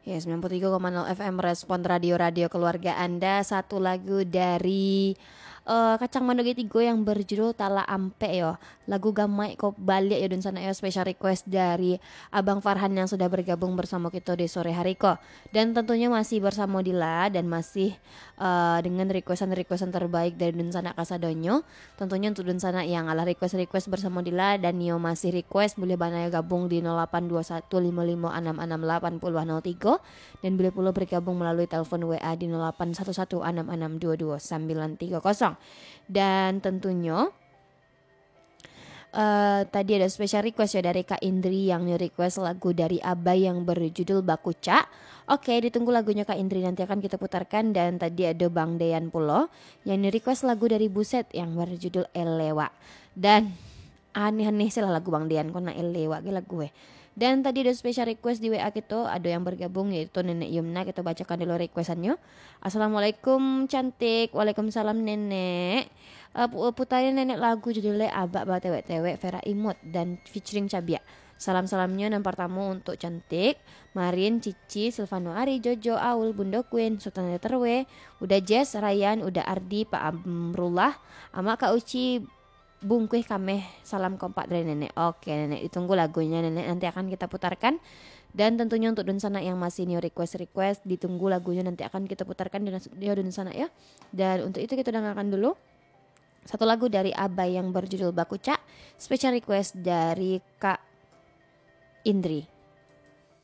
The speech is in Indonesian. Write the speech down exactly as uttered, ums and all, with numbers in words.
Ya, sembilan puluh tiga koma nol F M Respon Radio-radio keluarga Anda. Satu lagu dari uh, Kacang Mandoge Tigo yang berjudul Tala Ampe yo. Lagu Gamai Kop Balik ya dan sana ya, special request dari Abang Farhan yang sudah bergabung bersama kita di sore hari ko. Dan tentunya masih bersama Dila dan masih uh, dengan requestan-requestan terbaik dari Dunsana Kasadonyo. Tentunya untuk Dunsana yang ala request-request bersama Dila dan Nio masih request, boleh banyak gabung di nol delapan dua satu lima lima enam enam delapan nol tiga dan boleh pula bergabung melalui telepon W A di nol delapan satu satu enam enam dua dua sembilan tiga nol. Dan tentunya Uh, tadi ada special request ya dari Kak Indri yang request lagu dari Abai yang berjudul Bakuca. Oke, ditunggu lagunya Kak Indri, nanti akan kita putarkan. Dan tadi ada Bang Deyan Pulo yang request lagu dari Buset yang berjudul Elewa. Dan aneh-aneh sih lah lagu Bang Deyan kona Elewa gila gue. Dan tadi ada special request di W A kita, ada yang bergabung yaitu Nenek Yumna. Kita bacakan dulu requestannya. Assalamualaikum cantik. Waalaikumsalam Nenek. Uh, putarin Nenek lagu judulnya Abak Ba Tewek-Tewek Vera Imut dan featuring Cabia. Salam-salamnya yang pertama untuk cantik, Marin, Cici, Silvano Ari, Jojo, Aul, Bunda Queen, Sultan Terwe, udah Jess, Ryan, udah Ardi, Pak Amrullah, ama Kak Uci, bungkuh kameh, salam kompak dari Nenek. Oke Nenek, ditunggu lagunya Nenek, nanti akan kita putarkan. Dan tentunya untuk Dunsana yang masih new request-request, ditunggu lagunya nanti akan kita putarkan di Dunsana ya. Dan untuk itu kita dengarkan dulu satu lagu dari Abai yang berjudul Bakuca, special request dari Kak Indri.